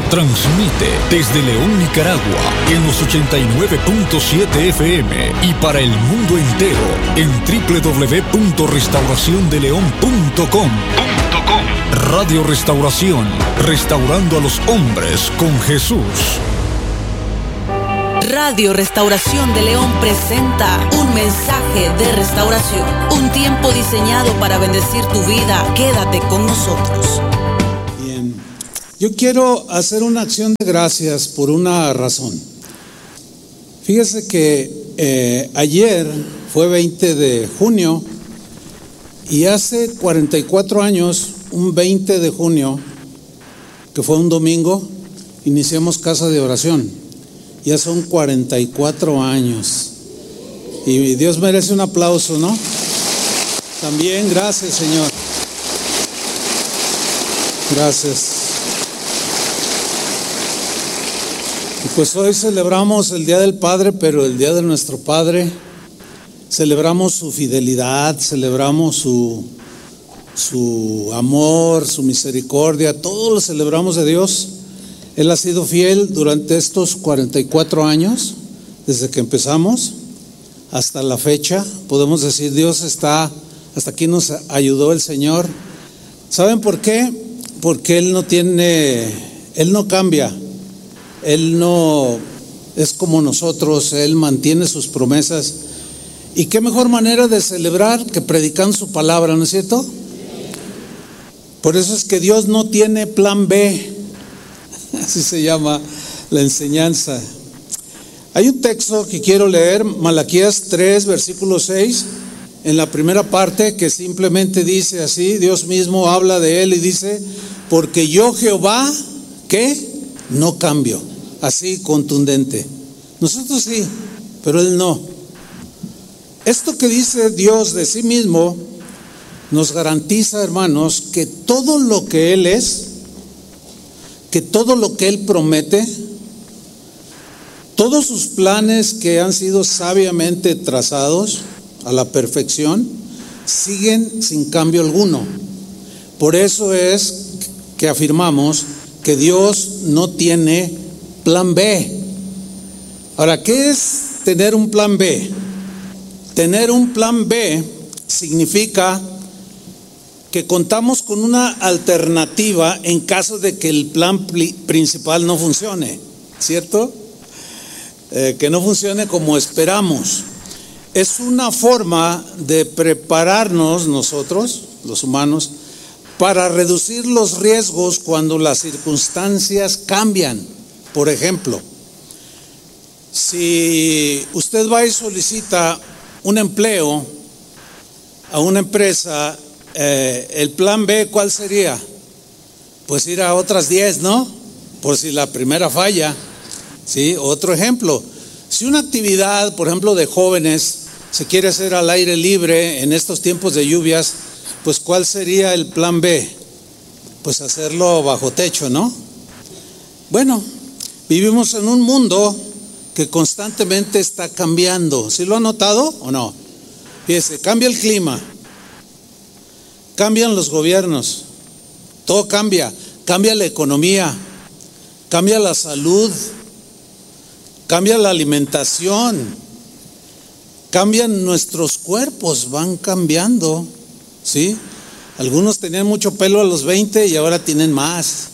Transmite desde León, Nicaragua, en los 89.7 FM y para el mundo entero en www.restauraciondeleon.com. Radio Restauración, restaurando a los hombres con Jesús. Radio Restauración de León presenta un mensaje de restauración, un tiempo diseñado para bendecir tu vida. Quédate con nosotros. Bien, yo quiero hacer una acción de gracias por una razón. Fíjese que ayer fue 20 de junio y hace 44 años, un 20 de junio, que fue un domingo, iniciamos Casa de Oración. Ya son 44 años. Y Dios merece un aplauso, ¿no? También, gracias, Señor. Gracias. Y pues hoy celebramos el Día del Padre, pero el Día de nuestro Padre, celebramos su fidelidad, celebramos su amor, su misericordia, todo lo celebramos de Dios. Él ha sido fiel durante estos 44 años, desde que empezamos hasta la fecha. Podemos decir, Dios está, hasta aquí nos ayudó el Señor. ¿Saben por qué? Porque Él no cambia, Él no es como nosotros, Él mantiene sus promesas. ¿Y qué mejor manera de celebrar que predicando su palabra, no es cierto? Por eso es que Dios no tiene plan B. Así se llama la enseñanza. Hay un texto que quiero leer, Malaquías 3, versículo 6, en la primera parte, que simplemente dice así, Dios mismo habla de él y dice, porque yo Jehová, ¿qué? No cambio. Así contundente. Nosotros sí, pero él no. Esto que dice Dios de sí mismo nos garantiza, hermanos, que todo lo que él es, que todo lo que Él promete, todos sus planes que han sido sabiamente trazados a la perfección, siguen sin cambio alguno. Por eso es que afirmamos que Dios no tiene plan B. Ahora, ¿qué es tener un plan B? Tener un plan B significa que contamos con una alternativa en caso de que el plan principal no funcione, ¿cierto? Que no funcione como esperamos. Es una forma de prepararnos nosotros, los humanos, para reducir los riesgos cuando las circunstancias cambian. Por ejemplo, si usted va y solicita un empleo a una empresa, el plan B, ¿cuál sería? Pues ir a otras 10, ¿no? Por si la primera falla, ¿sí? Otro ejemplo, si una actividad, por ejemplo, de jóvenes se quiere hacer al aire libre en estos tiempos de lluvias, pues ¿cuál sería el plan B? Pues hacerlo bajo techo, ¿no? Bueno, vivimos en un mundo que constantemente está cambiando. ¿Sí lo ha notado o no? Fíjese, cambia el clima. Cambian los gobiernos, todo cambia la economía, cambia la salud, cambia la alimentación, cambian nuestros cuerpos, van cambiando, ¿sí? Algunos tenían mucho pelo a los 20 y ahora tienen más.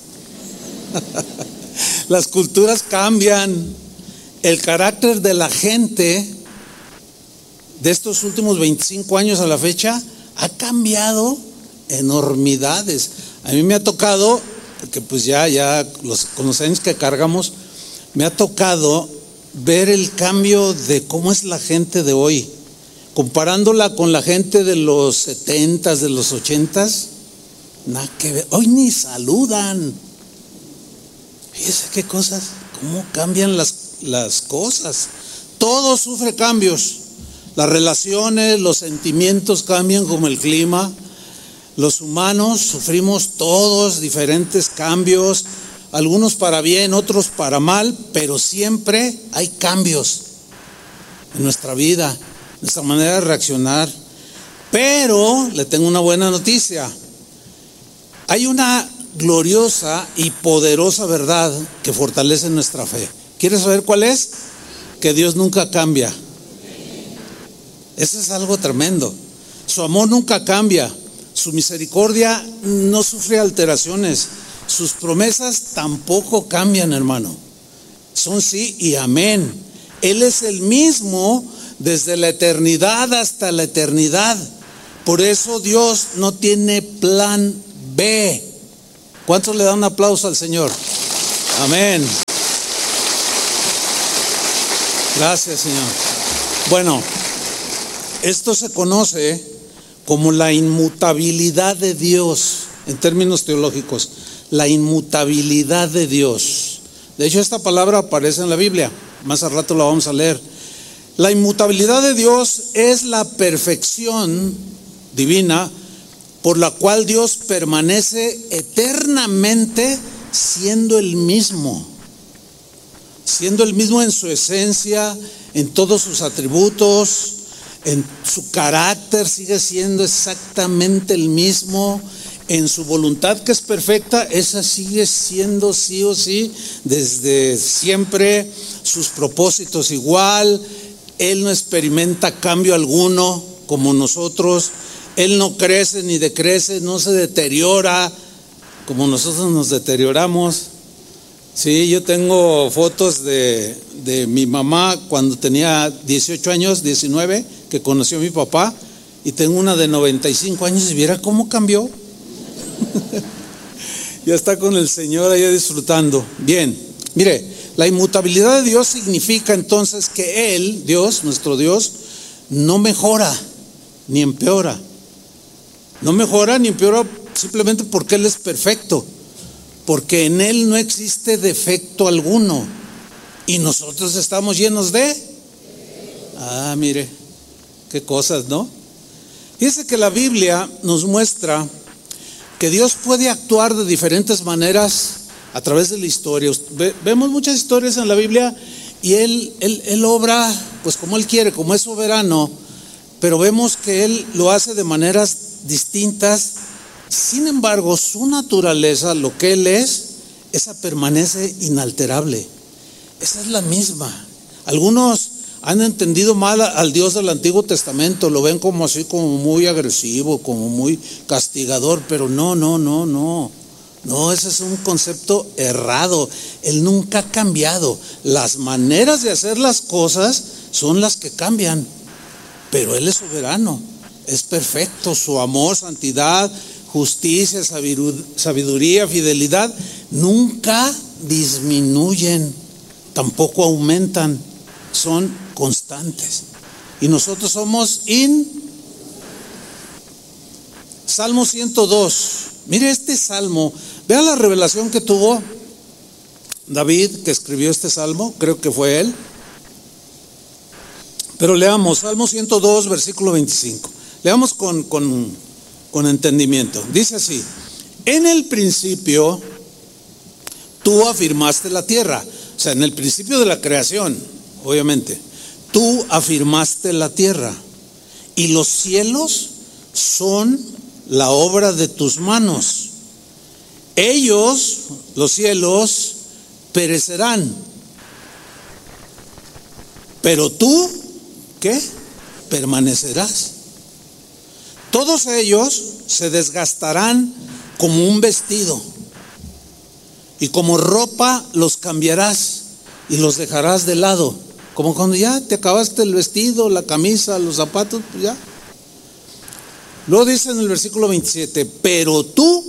Las culturas cambian, el carácter de la gente de estos últimos 25 años a la fecha ha cambiado enormidades. A mí me ha tocado, porque pues ya con los años que cargamos, me ha tocado ver el cambio de cómo es la gente de hoy, comparándola con la gente de los 70s, de los 80s, nada que ver. Hoy ni saludan. Fíjese qué cosas, cómo cambian las cosas. Todo sufre cambios. Las relaciones, los sentimientos cambian como el clima. Los humanos sufrimos todos diferentes cambios, algunos para bien, otros para mal, pero siempre hay cambios en nuestra vida, nuestra manera de reaccionar. Pero le tengo una buena noticia. Hay una gloriosa y poderosa verdad que fortalece nuestra fe. ¿Quieres saber cuál es? Que Dios nunca cambia. Eso es algo tremendo. Su amor nunca cambia. Su misericordia no sufre alteraciones. Sus promesas tampoco cambian, hermano. Son sí y amén. Él es el mismo desde la eternidad hasta la eternidad. Por eso Dios no tiene plan B. ¿Cuántos le dan un aplauso al Señor? Amén. Gracias, Señor. Bueno, esto se conoce como la inmutabilidad de Dios, en términos teológicos, la inmutabilidad de Dios. De hecho, esta palabra aparece en la Biblia, más al rato la vamos a leer. La inmutabilidad de Dios es la perfección divina por la cual Dios permanece eternamente siendo el mismo en su esencia, en todos sus atributos, en su carácter sigue siendo exactamente el mismo, en su voluntad que es perfecta, esa sigue siendo sí o sí desde siempre, sus propósitos igual. Él no experimenta cambio alguno como nosotros. Él no crece ni decrece, no se deteriora como nosotros nos deterioramos. Sí, yo tengo fotos de mi mamá cuando tenía 18 años, 19, que conoció a mi papá, y tengo una de 95 años y viera cómo cambió. Ya está con el Señor allá disfrutando. Bien, mire, la inmutabilidad de Dios significa entonces que Él, Dios, nuestro Dios, no mejora ni empeora. No mejora ni empeora simplemente porque Él es perfecto, porque en Él no existe defecto alguno y nosotros estamos llenos de... mire, qué cosas, ¿no? Fíjese que la Biblia nos muestra que Dios puede actuar de diferentes maneras a través de la historia. Vemos muchas historias en la Biblia y Él obra pues como Él quiere, como es soberano, pero vemos que Él lo hace de maneras distintas. Sin embargo, su naturaleza, lo que Él es, esa permanece inalterable. Esa es la misma. Algunos han entendido mal al Dios del Antiguo Testamento, lo ven como así, como muy agresivo, como muy castigador, pero no, ese es un concepto errado. Él nunca ha cambiado. Las maneras de hacer las cosas son las que cambian, pero Él es soberano, es perfecto. Su amor, santidad, justicia, sabiduría, fidelidad nunca disminuyen, tampoco aumentan, son constantes. Y nosotros somos Salmo 102. Mire este salmo, vea la revelación que tuvo David, que escribió este salmo, creo que fue él. Pero leamos Salmo 102, versículo 25. Leamos con entendimiento. Dice así: en el principio tú afirmaste la tierra. O sea, en el principio de la creación, obviamente, tú afirmaste la tierra y los cielos son la obra de tus manos. Ellos, los cielos, perecerán, pero tú, ¿qué? Permanecerás. Todos ellos se desgastarán como un vestido, y como ropa los cambiarás y los dejarás de lado. Como cuando ya te acabaste el vestido, la camisa, los zapatos, pues ya. Luego dice en el versículo 27, pero tú,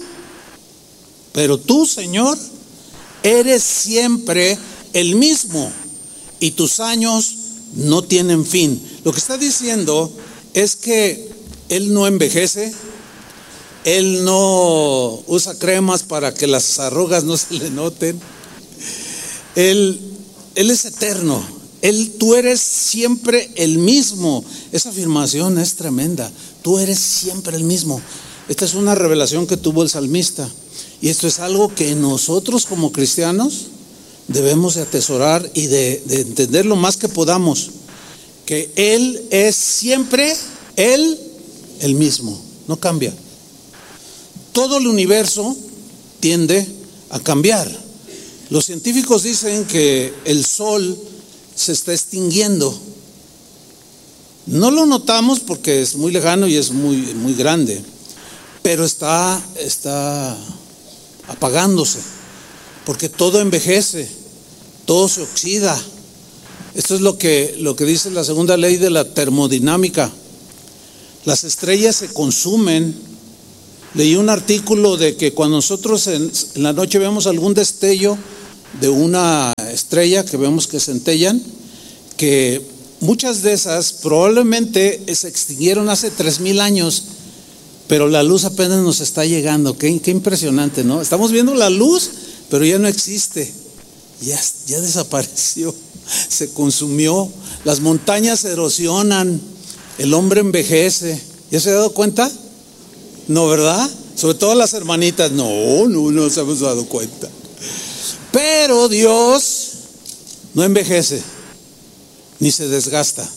Señor, eres siempre el mismo y tus años no tienen fin. Lo que está diciendo es que Él no envejece, Él no usa cremas para que las arrugas no se le noten. Él es eterno. Tú eres siempre el mismo. Esa afirmación es tremenda. Tú eres siempre el mismo. Esta es una revelación que tuvo el salmista. Y esto es algo que nosotros como cristianos debemos de atesorar y de entender lo más que podamos. Que Él es siempre el mismo. No cambia. Todo el universo tiende a cambiar. Los científicos dicen que el sol se está extinguiendo. No lo notamos porque es muy lejano y es muy grande, pero está apagándose, porque todo envejece, todo se oxida. Esto es lo que dice la segunda ley de la termodinámica. Las estrellas se consumen. Leí un artículo de que cuando nosotros en la noche vemos algún destello de una estrella que vemos que centellan, que muchas de esas probablemente se extinguieron hace 3,000 años, pero la luz apenas nos está llegando. Qué impresionante, ¿no? Estamos viendo la luz, pero ya no existe, ya desapareció, se consumió. Las montañas se erosionan, el hombre envejece. ¿Ya se ha dado cuenta? No, ¿verdad? Sobre todo las hermanitas, no se hemos dado cuenta. Pero Dios no envejece, ni se desgasta.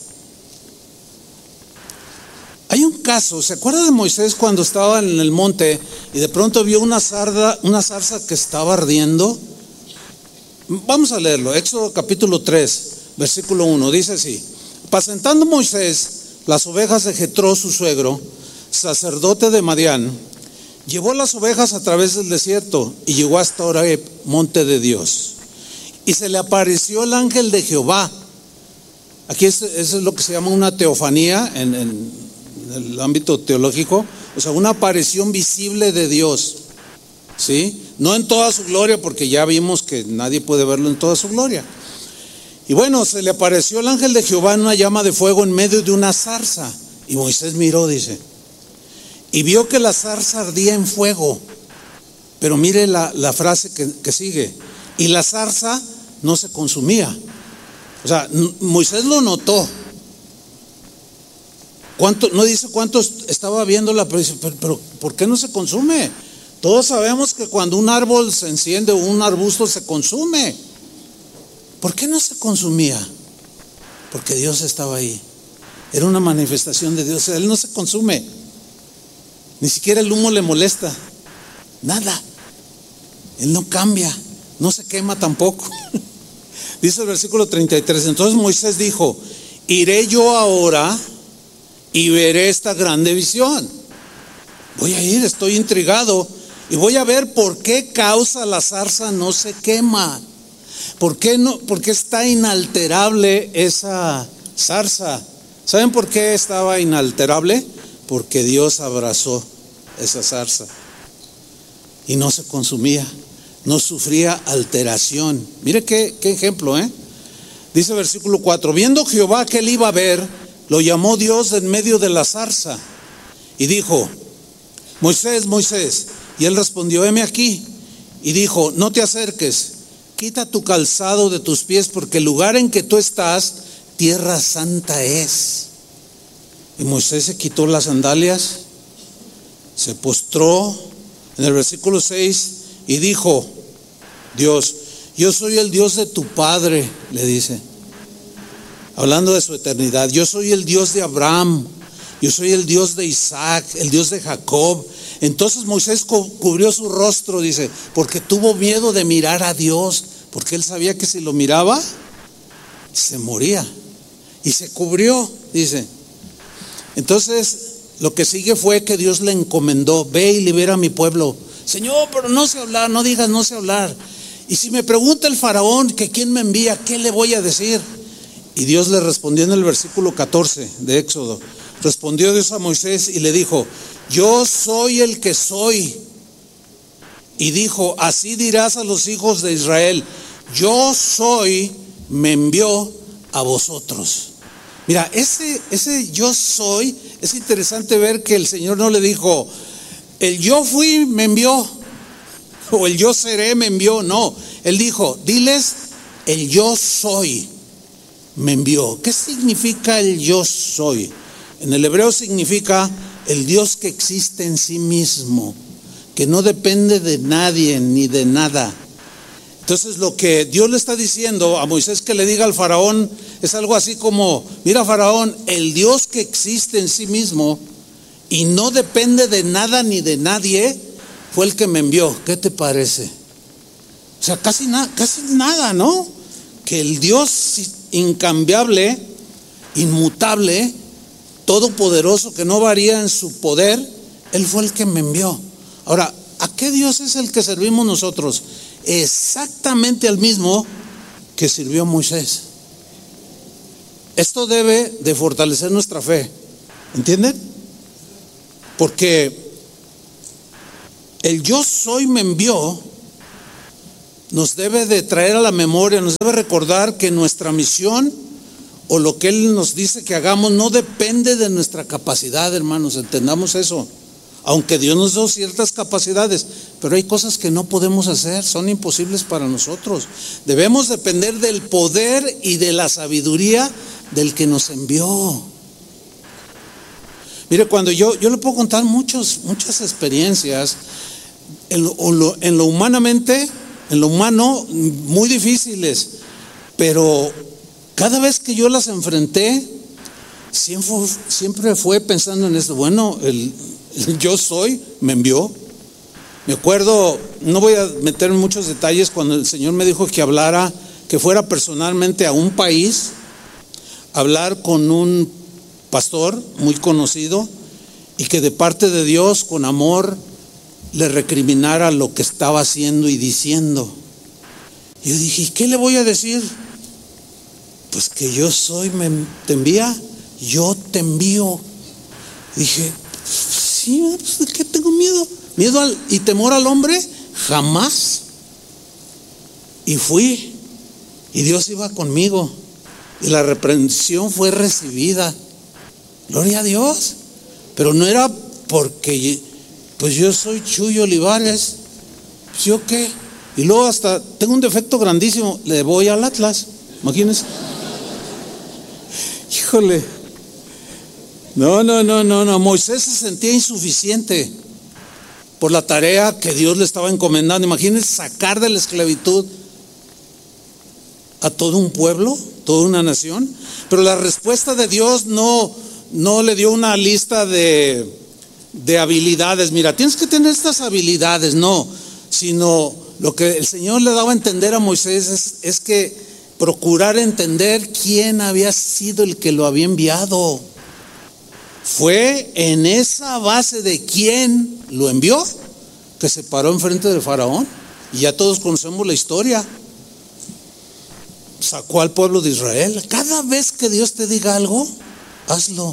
Hay un caso, ¿se acuerda de Moisés cuando estaba en el monte y de pronto vio una zarza que estaba ardiendo? Vamos a leerlo, Éxodo capítulo 3, versículo 1, dice así: apacentando Moisés las ovejas de Jetró, su suegro, sacerdote de Madián, llevó las ovejas a través del desierto y llegó hasta Horeb, monte de Dios. Y se le apareció el ángel de Jehová. Aquí eso es lo que se llama una teofanía en el ámbito teológico, o sea, una aparición visible de Dios, ¿sí? No en toda su gloria, porque ya vimos que nadie puede verlo en toda su gloria. Y bueno, se le apareció el ángel de Jehová en una llama de fuego en medio de una zarza. Y Moisés miró, dice, y vio que la zarza ardía en fuego. Pero mire la frase que sigue: y la zarza no se consumía. O sea, Moisés lo notó. No dice cuántos estaba viéndola, pero ¿por qué no se consume? Todos sabemos que cuando un árbol se enciende o un arbusto se consume. ¿Por qué no se consumía? Porque Dios estaba ahí. Era una manifestación de Dios. Él no se consume. Ni siquiera el humo le molesta. Nada. Él no cambia. No se quema tampoco. Dice el versículo 33. Entonces Moisés dijo: iré yo ahora y veré esta grande visión. Voy a ir, estoy intrigado, y voy a ver por qué causa la zarza no se quema. ¿Por qué está inalterable esa zarza? ¿Saben por qué estaba inalterable? Porque Dios abrazó esa zarza y no se consumía, no sufría alteración. Mire qué ejemplo, Dice versículo 4: viendo Jehová que él iba a ver, lo llamó Dios en medio de la zarza y dijo: Moisés, Moisés. Y él respondió: heme aquí. Y dijo: no te acerques, quita tu calzado de tus pies, porque el lugar en que tú estás, tierra santa es. Y Moisés se quitó las sandalias, se postró en el versículo 6 y dijo: Dios, yo soy el Dios de tu padre, le dice, hablando de su eternidad. Yo soy el Dios de Abraham, yo soy el Dios de Isaac, el Dios de Jacob. Entonces Moisés cubrió su rostro, dice, porque tuvo miedo de mirar a Dios, porque él sabía que si lo miraba, se moría. Y se cubrió, dice. Entonces, lo que sigue fue que Dios le encomendó: ve y libera a mi pueblo. Señor, pero no sé hablar, no digas no sé hablar. Y si me pregunta el faraón que quién me envía, ¿qué le voy a decir? Y Dios le respondió en el versículo 14 de Éxodo. Respondió Dios a Moisés y le dijo: yo soy el que soy. Y dijo: así dirás a los hijos de Israel: yo soy, me envió a vosotros. Mira, ese yo soy, es interesante ver que el Señor no le dijo: el yo fui me envió, o el yo seré me envió. No, Él dijo: diles, el yo soy me envió. ¿Qué significa el yo soy? En el hebreo significa el Dios que existe en sí mismo, que no depende de nadie ni de nada. Entonces lo que Dios le está diciendo a Moisés que le diga al faraón es algo así como: mira, faraón, el Dios que existe en sí mismo y no depende de nada ni de nadie, fue el que me envió. ¿Qué te parece? O sea, casi nada, ¿no? Que el Dios incambiable, inmutable, todopoderoso, que no varía en su poder, Él fue el que me envió. Ahora, ¿a qué Dios es el que servimos nosotros? Exactamente al mismo que sirvió Moisés. Esto debe de fortalecer nuestra fe, ¿entienden? Porque el yo soy me envió nos debe de traer a la memoria, nos debe recordar que nuestra misión o lo que Él nos dice que hagamos no depende de nuestra capacidad, hermanos, entendamos eso. Aunque Dios nos dio ciertas capacidades, pero hay cosas que no podemos hacer, son imposibles para nosotros. Debemos depender del poder y de la sabiduría del que nos envió. Mire, cuando yo le puedo contar muchas experiencias en lo humano, muy difíciles, pero cada vez que yo las enfrenté, siempre fue pensando en esto. Bueno, el yo soy me envió. Me acuerdo, no voy a meter en muchos detalles, cuando el Señor me dijo que fuera personalmente a un país, a hablar con un pastor muy conocido, y que de parte de Dios, con amor, le recriminara lo que estaba haciendo y diciendo. Y yo dije, ¿y qué le voy a decir? Pues que yo soy, te envía, yo te envío. Dije, sí, pues, ¿de qué tengo miedo? ¿Miedo y temor al hombre? Jamás. Y fui, y Dios iba conmigo, y la reprensión fue recibida. Gloria a Dios. Pero no era porque, pues yo soy Chuy Olivares, pues yo qué. Y luego hasta tengo un defecto grandísimo, le voy al Atlas, imagínense. Híjole. No. Moisés se sentía insuficiente por la tarea que Dios le estaba encomendando. Imagínense sacar de la esclavitud a todo un pueblo, toda una nación. Pero la respuesta de Dios no le dio una lista de habilidades. Mira, tienes que tener estas habilidades, no. Sino lo que el Señor le daba a entender a Moisés es que procurar entender quién había sido el que lo había enviado. Fue en esa base de quién lo envió que se paró enfrente del faraón. Y ya todos conocemos la historia. Sacó al pueblo de Israel. Cada vez que Dios te diga algo, hazlo,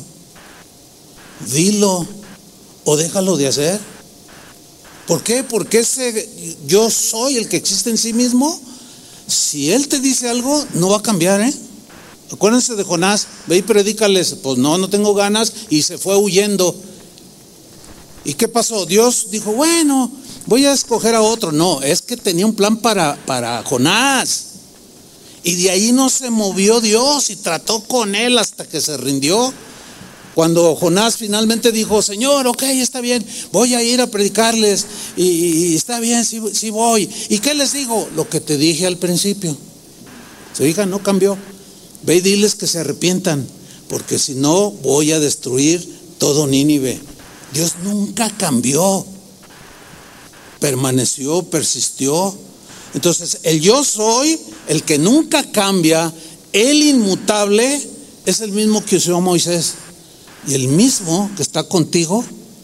dilo o déjalo de hacer. ¿Por qué? Porque ese yo soy el que existe en sí mismo, si Él te dice algo, no va a cambiar, ¿eh? Acuérdense de Jonás, ve y predícales. Pues no tengo ganas, y se fue huyendo. ¿Y qué pasó? Dios dijo, bueno, voy a escoger a otro. No, es que tenía un plan para Jonás. Y de ahí no se movió Dios y trató con él hasta que se rindió. Cuando Jonás finalmente dijo, Señor, ok, está bien, voy a ir a predicarles, y está bien, sí voy. ¿Y qué les digo? Lo que te dije al principio. Se diga, no cambió. Ve y diles que se arrepientan, porque si no voy a destruir todo Nínive. Dios nunca cambió, permaneció, persistió. Entonces, el yo soy, el que nunca cambia, el inmutable, es el mismo que usó Moisés. Y el mismo que está contigo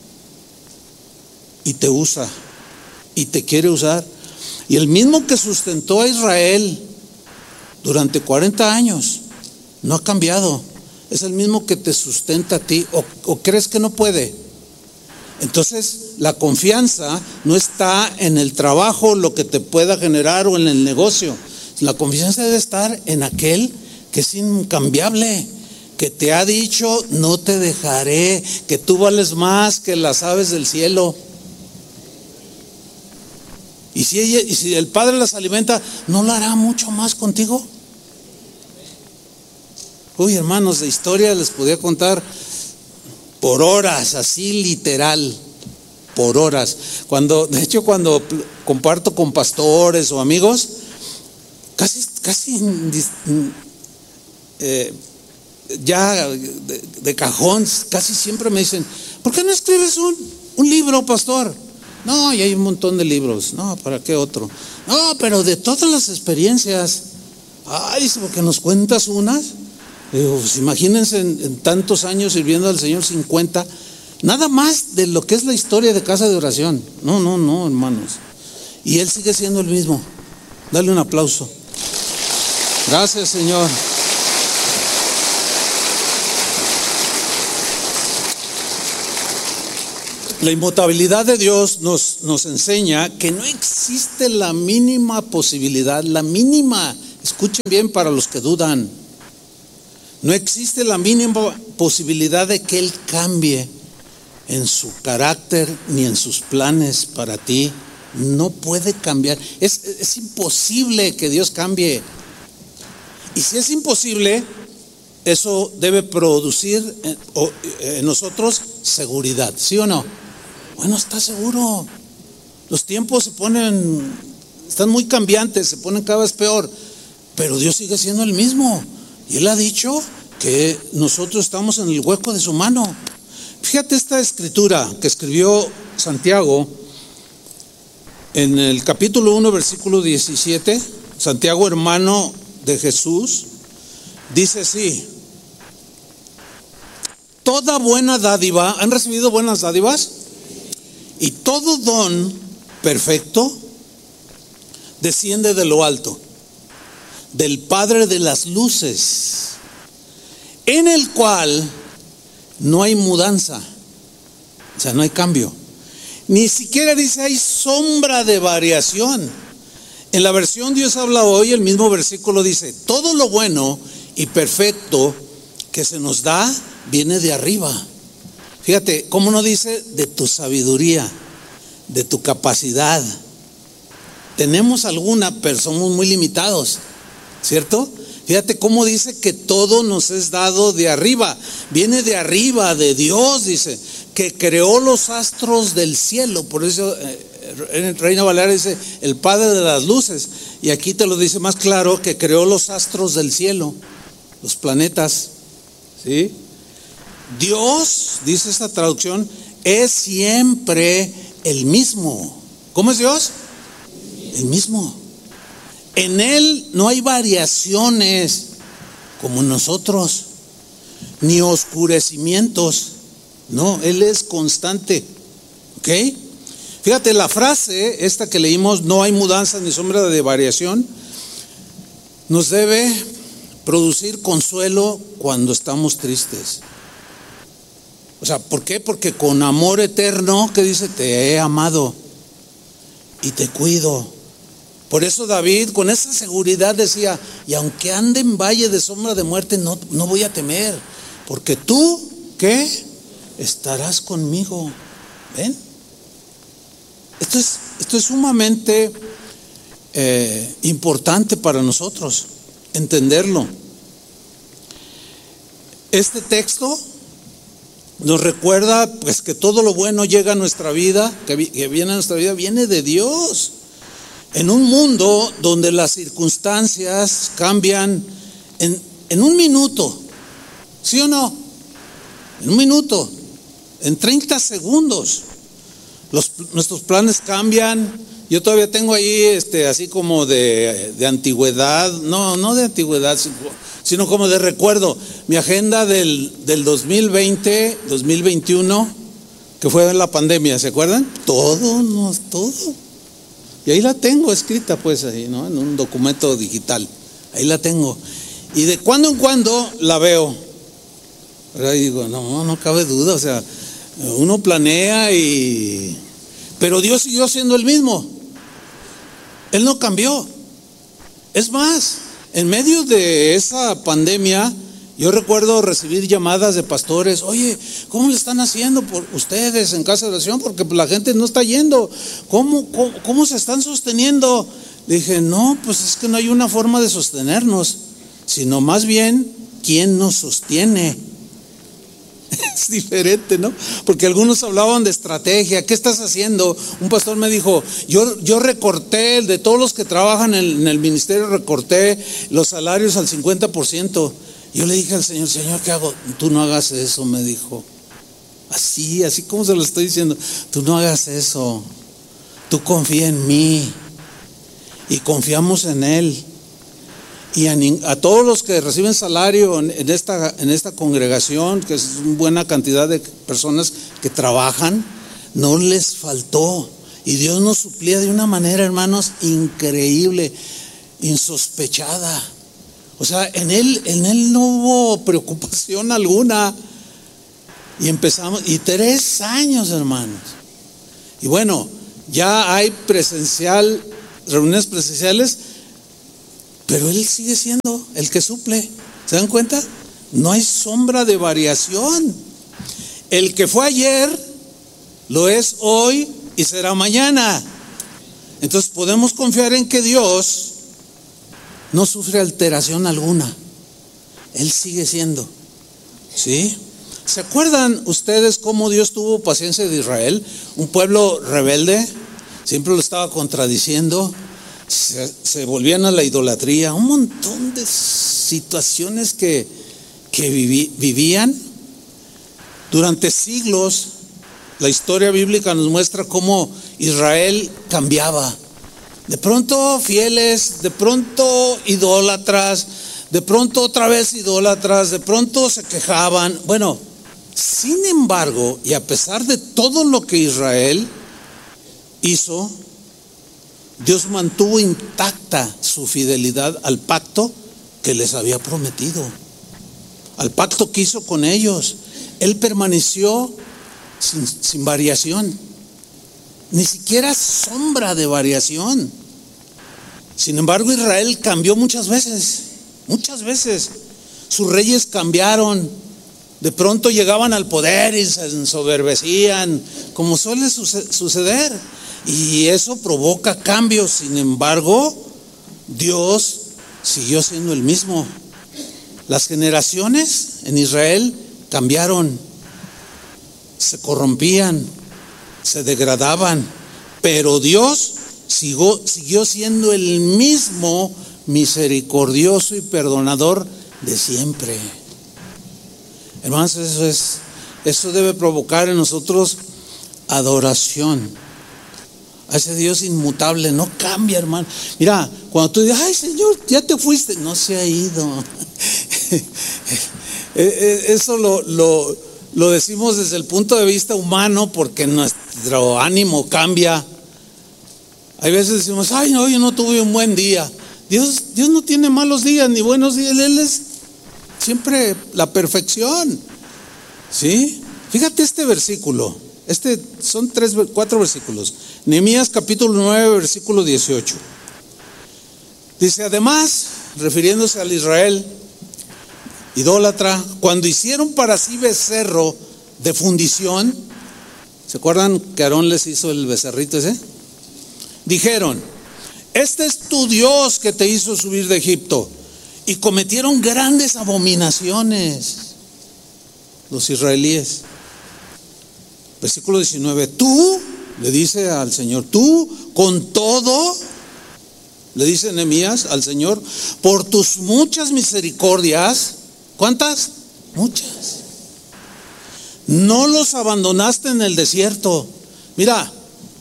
y te usa y te quiere usar. Y el mismo que sustentó a Israel durante 40 años, no ha cambiado. Es el mismo que te sustenta a ti. ¿O crees que no puede? Entonces, la confianza no está en el trabajo, lo que te pueda generar, o en el negocio. La confianza debe estar en aquel que es incambiable, que te ha dicho, no te dejaré, que tú vales más que las aves del cielo. Y si el Padre las alimenta, ¿no lo hará mucho más contigo? Uy, hermanos, de historia les podía contar por horas, así literal, por horas. De hecho, cuando comparto con pastores o amigos, casi ya de cajón, casi siempre me dicen, ¿por qué no escribes un libro, pastor? No, y hay un montón de libros. No, ¿para qué otro? No, pero de todas las experiencias. Ay, porque nos cuentas unas. Digo, pues imagínense en tantos años sirviendo al Señor, 50. Nada más de lo que es la historia de casa de oración. No, hermanos. Y Él sigue siendo el mismo. Dale un aplauso. Gracias, Señor. La inmutabilidad de Dios nos enseña que no existe la mínima posibilidad, la mínima, escuchen bien para los que dudan, no existe la mínima posibilidad de que Él cambie en su carácter ni en sus planes para ti. No puede cambiar, es imposible que Dios cambie. Y si es imposible, eso debe producir en nosotros seguridad, ¿sí o no? Bueno, está seguro. Los tiempos están muy cambiantes, se ponen cada vez peor, pero Dios sigue siendo el mismo. Y Él ha dicho que nosotros estamos en el hueco de su mano. Fíjate esta escritura que escribió Santiago en el capítulo 1, versículo 17. Santiago, hermano de Jesús, dice así: toda buena dádiva, ¿han recibido buenas dádivas? Y todo don perfecto desciende de lo alto, del Padre de las luces, en el cual no hay mudanza, o sea, no hay cambio. Ni siquiera dice hay sombra de variación. En la versión Dios habla hoy, el mismo versículo dice: todo lo bueno y perfecto que se nos da viene de arriba. Fíjate, ¿cómo no dice de tu sabiduría, de tu capacidad? Tenemos alguna, pero somos muy limitados, ¿cierto? Fíjate cómo dice que todo nos es dado de arriba. Viene de arriba, de Dios, dice, que creó los astros del cielo. Por eso en Reina Valera dice el Padre de las luces. Y aquí te lo dice más claro, que creó los astros del cielo, los planetas, ¿sí? Dios, dice esta traducción, es siempre el mismo. ¿Cómo es Dios? El mismo. En Él no hay variaciones como nosotros, ni oscurecimientos. No, Él es constante. ¿Ok? Fíjate, la frase esta que leímos, no hay mudanza ni sombra de variación, nos debe producir consuelo cuando estamos tristes. O sea, ¿por qué? Porque con amor eterno, ¿qué dice? Te he amado y te cuido. Por eso David con esa seguridad decía: y aunque ande en valle de sombra de muerte, no voy a temer, porque tú, ¿qué? Estarás conmigo. ¿Ven? Esto es sumamente importante para nosotros entenderlo. Este texto nos recuerda pues que todo lo bueno llega a nuestra vida, que viene a nuestra vida, viene de Dios. En un mundo donde las circunstancias cambian en un minuto, ¿sí o no? En un minuto, en 30 segundos, nuestros planes cambian. Yo todavía tengo ahí así como de antigüedad, no de antigüedad, sino como de recuerdo, mi agenda del 2020, 2021, que fue en la pandemia, ¿se acuerdan? Todo. Y ahí la tengo escrita pues ahí, ¿no? En un documento digital, ahí la tengo. Y de cuando en cuando la veo. Pero digo, no cabe duda, o sea, uno planea pero Dios siguió siendo el mismo. Él no cambió. Es más, en medio de esa pandemia, yo recuerdo recibir llamadas de pastores: oye, ¿cómo le están haciendo por ustedes en casa de oración? Porque la gente no está yendo. ¿Cómo se están sosteniendo? Dije, no, pues es que no hay una forma de sostenernos, sino más bien, ¿quién nos sostiene? Es diferente, ¿no? Porque algunos hablaban de estrategia. ¿Qué estás haciendo? Un pastor me dijo: yo recorté, de todos los que trabajan en el ministerio, recorté los salarios al 50%. Yo le dije al Señor: Señor, ¿qué hago? Tú no hagas eso, me dijo. Así como se lo estoy diciendo. Tú no hagas eso. tú confía en mí. Y confiamos en Él. Y a todos los que reciben salario en esta congregación, que es una buena cantidad de personas que trabajan, no les faltó. Y Dios nos suplía de una manera, hermanos, increíble, insospechada. O sea, en él no hubo preocupación alguna. Y empezamos, y 3 años, hermanos. Y bueno, ya hay reuniones presenciales, pero Él sigue siendo el que suple. ¿Se dan cuenta? No hay sombra de variación. El que fue ayer, lo es hoy y será mañana. Entonces podemos confiar en que Dios no sufre alteración alguna. Él sigue siendo. ¿Sí? ¿Se acuerdan ustedes cómo Dios tuvo paciencia de Israel? Un pueblo rebelde, siempre lo estaba contradiciendo, se volvían a la idolatría, un montón de situaciones que vivían durante siglos. La historia bíblica nos muestra cómo Israel cambiaba. De pronto fieles, de pronto idólatras, de pronto otra vez idólatras, de pronto se quejaban. Bueno, sin embargo, y a pesar de todo lo que Israel hizo, Dios mantuvo intacta su fidelidad al pacto que les había prometido, al pacto que hizo con ellos. Él permaneció sin variación, ni siquiera sombra de variación. Sin embargo, Israel cambió muchas veces. Sus reyes cambiaron. De pronto llegaban al poder y se ensoberbecían, como suele suceder. Y eso provoca cambios. Sin embargo, Dios siguió siendo el mismo. Las generaciones en Israel cambiaron, se corrompían, se degradaban, pero Dios siguió siendo el mismo, misericordioso y perdonador de siempre. Hermanos, eso debe provocar en nosotros adoración a ese Dios inmutable. No cambia, hermano. Mira, cuando tú dices, ay Señor, ya te fuiste, no se ha ido. Eso lo decimos desde el punto de vista humano, porque nuestro ánimo cambia. Hay veces decimos, ay no, yo no tuve un buen día. Dios no tiene malos días ni buenos días. Él es siempre la perfección. ¿Sí? Fíjate este versículo. Son 4 versículos. Nehemías capítulo 9, versículo 18. Dice, además, refiriéndose al Israel idólatra, cuando hicieron para sí becerro de fundición, ¿se acuerdan que Aarón les hizo el becerrito ese? Dijeron, este es tu Dios que te hizo subir de Egipto. Y cometieron grandes abominaciones los israelíes. Versículo 19, tú, le dice al Señor, tú con todo, le dice Nehemías al Señor, por tus muchas misericordias. ¿Cuántas? Muchas. No los abandonaste en el desierto. Mira,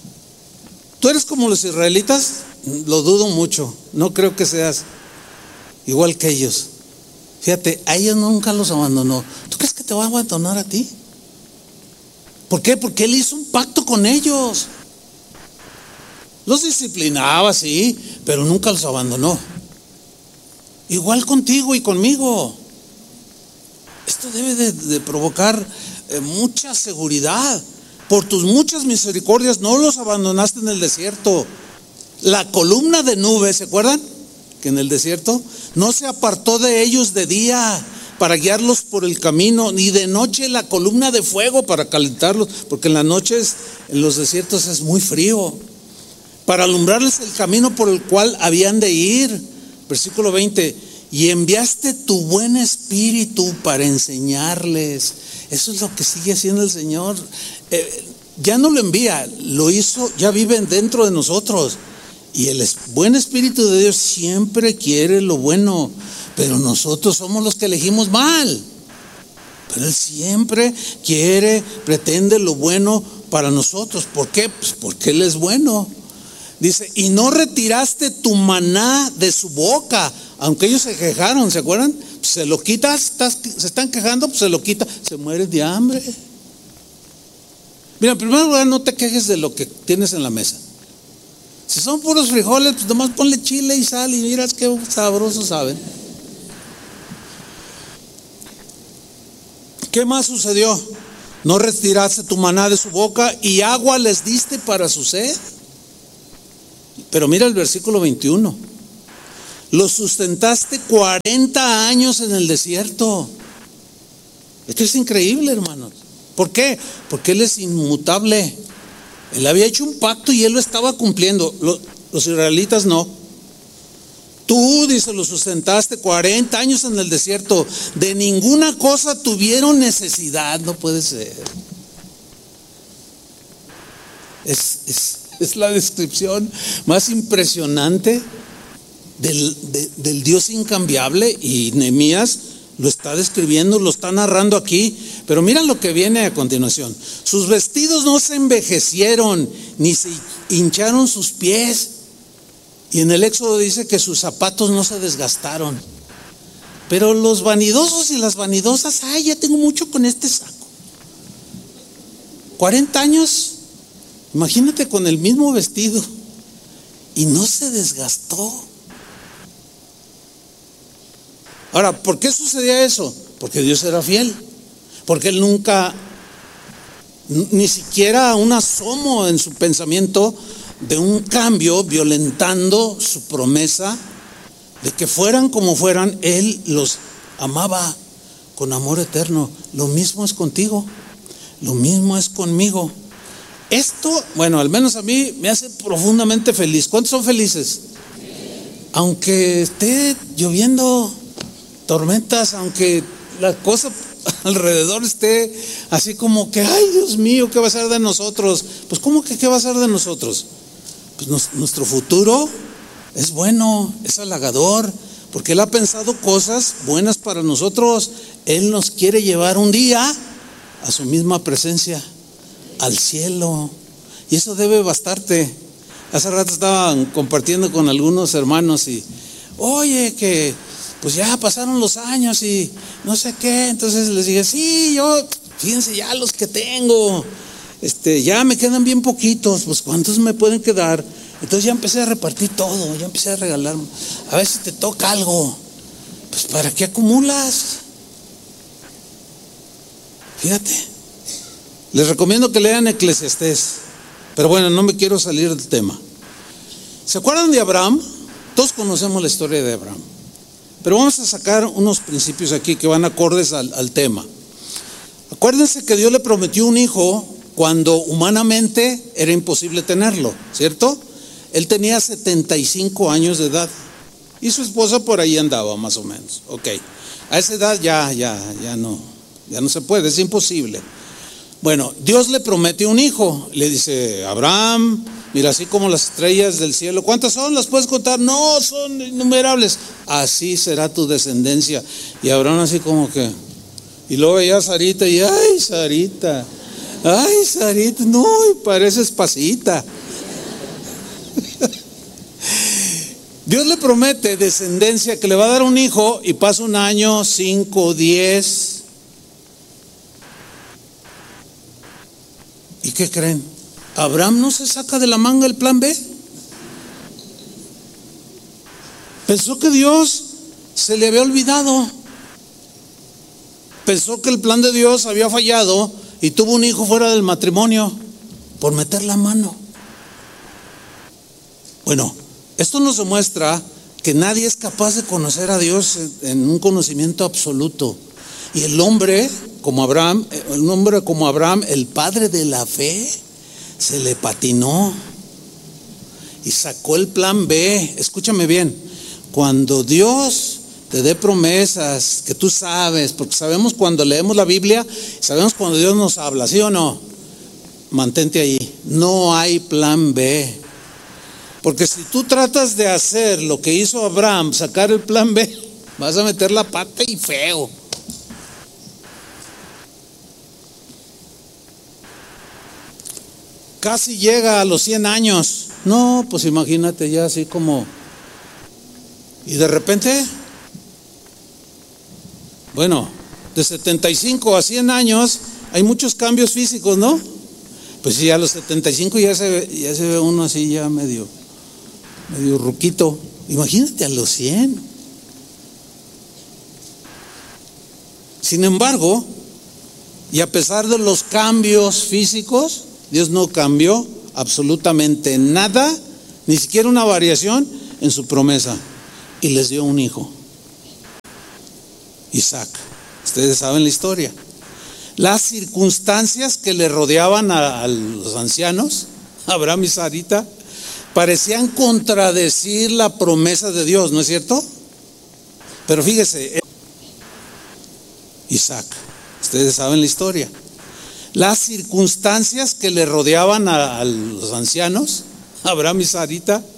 tú eres como los israelitas, lo dudo mucho, no creo que seas igual que ellos. Fíjate, a ellos nunca los abandonó. ¿Tú crees que te va a abandonar a ti? ¿Por qué? Porque Él hizo un pacto con ellos. Los disciplinaba, sí, pero nunca los abandonó. Igual contigo y conmigo. Esto debe de provocar mucha seguridad. Por tus muchas misericordias no los abandonaste en el desierto. La columna de nube, ¿se acuerdan? Que en el desierto no se apartó de ellos de día para guiarlos por el camino, ni de noche la columna de fuego para calentarlos, porque en las noches en los desiertos es muy frío, para alumbrarles el camino por el cual habían de ir. Versículo 20, y enviaste tu buen espíritu para enseñarles. Eso es lo que sigue haciendo el Señor. Ya no lo envía, lo hizo, ya viven dentro de nosotros. Y el buen espíritu de Dios siempre quiere lo bueno, pero nosotros somos los que elegimos mal. Pero Él siempre pretende lo bueno para nosotros. ¿Por qué? Pues porque Él es bueno. Dice, y no retiraste tu maná de su boca. Aunque ellos se quejaron, ¿se acuerdan? Pues se lo quitas, se están quejando, pues se lo quita, se mueren de hambre. Mira, en primer lugar, no te quejes de lo que tienes en la mesa. Si son puros frijoles, pues nomás ponle chile y sal y miras qué sabroso saben. ¿Qué más sucedió? No retiraste tu maná de su boca y agua les diste para su sed. Pero mira el versículo 21. Los sustentaste 40 años en el desierto. Esto es increíble, hermanos. ¿Por qué? Porque Él es inmutable. Él había hecho un pacto y Él lo estaba cumpliendo. Los israelitas no. Tú, dice, los sustentaste 40 años en el desierto. De ninguna cosa tuvieron necesidad. No puede ser. Es la descripción más impresionante del Dios incambiable, y Nehemías lo está describiendo, lo está narrando aquí. Pero mira lo que viene a continuación. Sus vestidos no se envejecieron, ni se hincharon sus pies. Y en el Éxodo dice que sus zapatos no se desgastaron. Pero los vanidosos y las vanidosas, ay, ya tengo mucho con este saco. 40 años, imagínate con el mismo vestido, y no se desgastó. Ahora, ¿por qué sucedía eso? Porque Dios era fiel. Porque Él nunca, ni siquiera un asomo en su pensamiento de un cambio, violentando su promesa de que fueran como fueran, Él los amaba con amor eterno. Lo mismo es contigo, lo mismo es conmigo. Esto, bueno, al menos a mí me hace profundamente feliz. ¿Cuántos son felices? Aunque esté lloviendo tormentas, aunque la cosa alrededor esté así como que, ay, Dios mío, ¿qué va a ser de nosotros? Pues ¿cómo que qué va a ser de nosotros? Pues nuestro futuro es bueno, es halagador, porque Él ha pensado cosas buenas para nosotros. Él nos quiere llevar un día a su misma presencia, al cielo, y eso debe bastarte. Hace rato estaban compartiendo con algunos hermanos y, oye, que pues ya pasaron los años y no sé qué. Entonces les dije, sí, yo, fíjense ya los que tengo, ya me quedan bien poquitos, pues ¿cuántos me pueden quedar? Entonces ya empecé a repartir todo, ya empecé a regalar. A ver si te toca algo. Pues ¿para qué acumulas? Fíjate, les recomiendo que lean Eclesiastés, pero bueno, no me quiero salir del tema. ¿Se acuerdan de Abraham? Todos conocemos la historia de Abraham, pero vamos a sacar unos principios aquí que van acordes al tema. Acuérdense que Dios le prometió un hijo cuando humanamente era imposible tenerlo, ¿cierto? Él tenía 75 años de edad y su esposa por ahí andaba más o menos. Ok, a esa edad ya no se puede, es imposible. Bueno, Dios le promete un hijo, le dice, Abraham, mira, así como las estrellas del cielo, ¿cuántas son? ¿Las puedes contar? No, son innumerables. Así será tu descendencia. Y Abraham así como que, y luego veía a Sarita y, ay, Sarita, no, y pareces pasita. Dios le promete descendencia, que le va a dar un hijo, y pasa un año, 5, 10. ¿Y qué creen? Abraham no se saca de la manga el plan B. Pensó que Dios se le había olvidado. Pensó que el plan de Dios había fallado y tuvo un hijo fuera del matrimonio por meter la mano. Bueno, esto nos demuestra que nadie es capaz de conocer a Dios en un conocimiento absoluto. Y el hombre como Abraham, el padre de la fe, se le patinó y sacó el plan B. Escúchame bien, cuando Dios te dé promesas que tú sabes, porque sabemos cuando leemos la Biblia, sabemos cuando Dios nos habla, ¿sí o no? Mantente ahí, no hay plan B. Porque si tú tratas de hacer lo que hizo Abraham, sacar el plan B, vas a meter la pata y feo. Casi llega a los 100 años No, pues imagínate ya así como... Y de repente, bueno, de 75 a 100 años hay muchos cambios físicos, ¿no? Pues sí, a los 75 ya se ve uno así ya medio ruquito. Imagínate a los 100. Sin embargo, y a pesar de los cambios físicos, Dios no cambió absolutamente nada, ni siquiera una variación en su promesa. Y les dio un hijo, Isaac. Ustedes saben la historia. Las circunstancias que le rodeaban a los ancianos, Abraham y Sarita, parecían contradecir la promesa de Dios, ¿no es cierto? Pero fíjese, Isaac, ustedes saben la historia. Las circunstancias que le rodeaban a los ancianos, Abraham y Sarita,